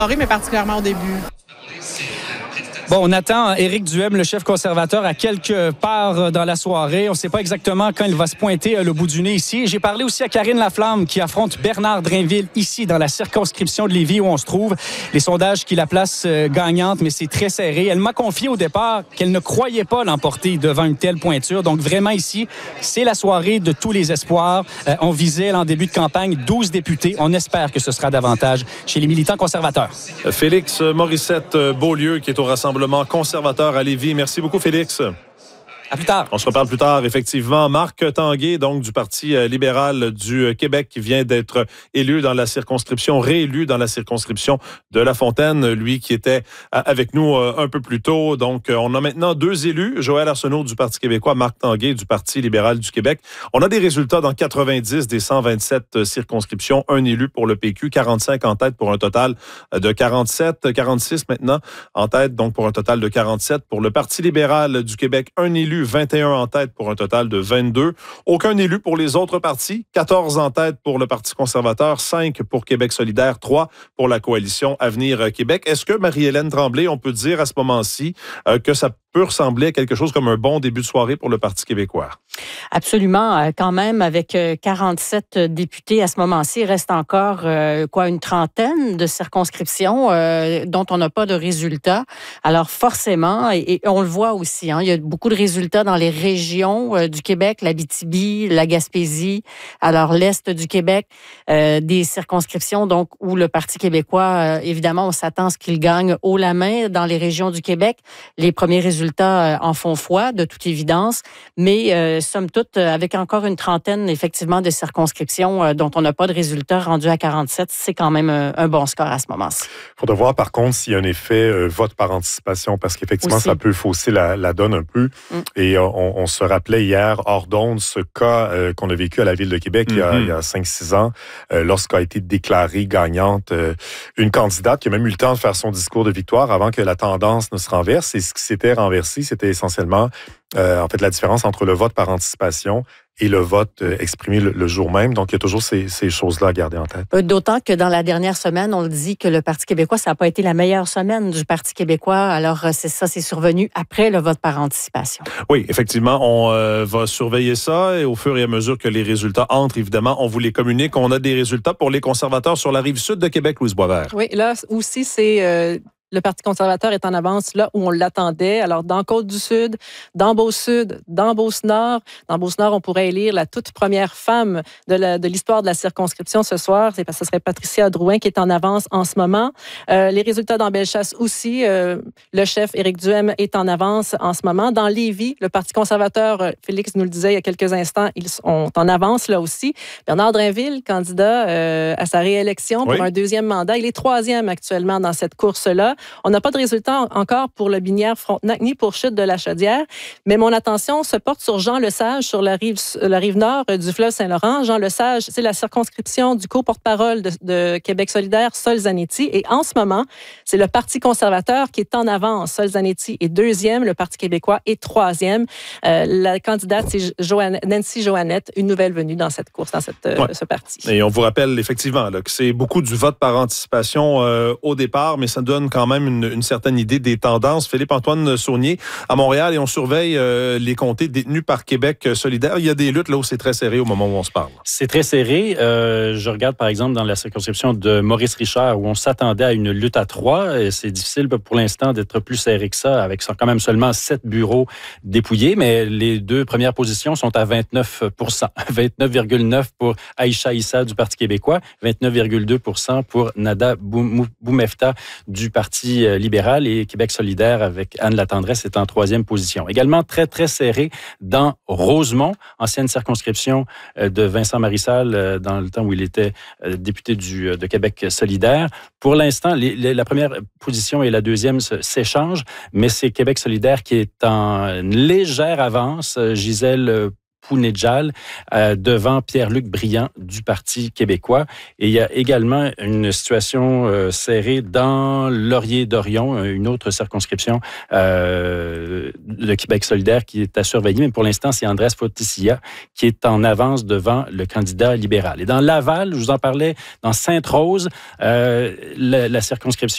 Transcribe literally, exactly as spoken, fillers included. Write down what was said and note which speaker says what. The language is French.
Speaker 1: mais particulièrement au début.
Speaker 2: Bon, on attend Éric Duhem, le chef conservateur, à quelque part dans la soirée. On ne sait pas exactement quand il va se pointer le bout du nez ici. J'ai parlé aussi à Karine Laflamme qui affronte Bernard Drainville ici dans la circonscription de Lévis où on se trouve. Les sondages qui la placent gagnante, mais c'est très serré. Elle m'a confié au départ qu'elle ne croyait pas l'emporter devant une telle pointure. Donc vraiment ici, c'est la soirée de tous les espoirs. Euh, on visait en début de campagne douze députés. On espère que ce sera davantage chez les militants conservateurs.
Speaker 3: Félix Morissette-Beaulieu qui est au Rassemblement conservateur à Lévis. Merci beaucoup, Félix.
Speaker 2: À plus tard.
Speaker 3: On se reparle plus tard, effectivement. Marc Tanguay, donc du Parti libéral du Québec, qui vient d'être élu dans la circonscription, réélu dans la circonscription de La Fontaine, lui qui était avec nous un peu plus tôt. Donc, on a maintenant deux élus, Joël Arsenault du Parti québécois, Marc Tanguay du Parti libéral du Québec. On a des résultats dans quatre-vingt-dix des cent vingt-sept circonscriptions. Un élu pour le P Q, quarante-cinq en tête pour un total de quarante-sept, quarante-six maintenant en tête, donc pour un total de quarante-sept. Pour le Parti libéral du Québec, un élu, vingt et un en tête pour un total de vingt-deux. Aucun élu pour les autres partis. quatorze en tête pour le Parti conservateur, cinq pour Québec solidaire, trois pour la coalition Avenir Québec. Est-ce que, Marie-Hélène Tremblay, on peut dire à ce moment-ci euh, que ça peut ressembler à quelque chose comme un bon début de soirée pour le Parti québécois?
Speaker 4: Absolument. Quand même, avec quarante-sept députés à ce moment-ci, il reste encore euh, quoi une trentaine de circonscriptions euh, dont on n'a pas de résultats. Alors forcément, et, et on le voit aussi, hein, il y a beaucoup de résultats dans les régions euh, du Québec, l'Abitibi, la Gaspésie, alors l'Est du Québec, euh, des circonscriptions donc où le Parti québécois, euh, évidemment, on s'attend à ce qu'il gagne haut la main dans les régions du Québec. Les premiers résultats résultats en font foi, de toute évidence, mais euh, somme toute, avec encore une trentaine, effectivement, de circonscriptions euh, dont on n'a pas de résultats rendus à quarante-sept, c'est quand même un, un bon score à ce moment-ci.
Speaker 5: Il faudra voir, par contre, s'il y a un effet euh, vote par anticipation, parce qu'effectivement, Aussi. ça peut fausser la, la donne un peu. Mm. Et on, on se rappelait hier, hors d'onde, ce cas euh, qu'on a vécu à la Ville de Québec mm-hmm. il y a, il y a cinq six ans, euh, lorsqu'a été déclarée gagnante euh, une candidate qui a même eu le temps de faire son discours de victoire avant que la tendance ne se renverse. Et ce qui s'était renversé, c'était essentiellement euh, en fait la différence entre le vote par anticipation et le vote euh, exprimé le, le jour même. Donc, il y a toujours ces, ces choses-là à garder en tête.
Speaker 4: D'autant que dans la dernière semaine, on le dit que le Parti québécois, ça n'a pas été la meilleure semaine du Parti québécois. Alors, c'est ça, c'est survenu après le vote par anticipation.
Speaker 3: Oui, effectivement, on euh, va surveiller ça et au fur et à mesure que les résultats entrent, évidemment, on vous les communique. On a des résultats pour les conservateurs sur la rive sud de Québec, Louise Boisvert.
Speaker 6: Oui, là aussi, c'est... Euh... Le Parti conservateur est en avance là où on l'attendait. Alors, dans Côte-du-Sud, dans Beauce-Sud, dans Beauce-Nord. Dans Beauce-Nord, on pourrait élire la toute première femme de, la, de l'histoire de la circonscription ce soir. C'est parce que ce serait Patricia Drouin qui est en avance en ce moment. Euh, les résultats dans Bellechasse aussi. Euh, le chef Éric Duhem est en avance en ce moment. Dans Lévis, le Parti conservateur, Félix nous le disait il y a quelques instants, ils sont en avance là aussi. Bernard Drainville, candidat euh, à sa réélection pour oui. un deuxième mandat. Il est troisième actuellement dans cette course-là. On n'a pas de résultat encore pour le Binière-Frontenac ni pour Chute de la Chaudière, mais mon attention se porte sur Jean Lesage, sur la rive, la rive nord du fleuve Saint-Laurent. Jean Lesage, c'est la circonscription du co-porte-parole de, de Québec solidaire, Sol Zanetti. Et en ce moment, c'est le Parti conservateur qui est en avance. Sol Zanetti est deuxième, le Parti québécois est troisième. Euh, la candidate, c'est Joanne, Nancy Johannette, une nouvelle venue dans cette course, dans cette, ouais. euh, ce parti.
Speaker 3: Et on vous rappelle effectivement là, que c'est beaucoup du vote par anticipation euh, au départ, mais ça donne quand même même une, une certaine idée des tendances. Philippe-Antoine Saunier à Montréal et on surveille euh, les comtés détenus par Québec solidaire. Il y a des luttes là où c'est très serré au moment où on se parle.
Speaker 2: C'est très serré. Euh, je regarde par exemple dans la circonscription de Maurice Richard où on s'attendait à une lutte à trois. Et c'est difficile pour l'instant d'être plus serré que ça avec quand même seulement sept bureaux dépouillés, mais les deux premières positions sont à vingt-neuf pour cent. vingt-neuf virgule neuf pour Aïcha Issa du Parti québécois, vingt-neuf virgule deux pour cent pour Nada Boumefta du Parti libéral et Québec solidaire avec Anne Latendresse est en troisième position. Également très, très serré dans Rosemont, ancienne circonscription de Vincent Marissal dans le temps où il était député du, de Québec solidaire. Pour l'instant, les, les, la première position et la deuxième s'échangent, mais c'est Québec solidaire qui est en légère avance. Gisèle Pounedjal, euh, devant Pierre-Luc Briand du Parti québécois. Et il y a également une situation euh, serrée dans Laurier-Dorion, une autre circonscription euh, de Québec solidaire qui est à surveiller. Mais pour l'instant, c'est Andrés Foticia qui est en avance devant le candidat libéral. Et dans Laval, je vous en parlais, dans Sainte-Rose, euh, la, la circonscription